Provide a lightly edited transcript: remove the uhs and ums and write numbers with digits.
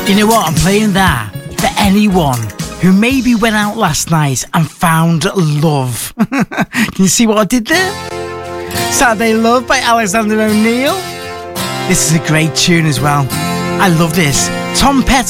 You know what? I'm playing that for anyone who maybe went out last night and found love. Can you see what I did there? Saturday Love by Alexander O'Neill. This is a great tune as well. I love this. Tom Petty.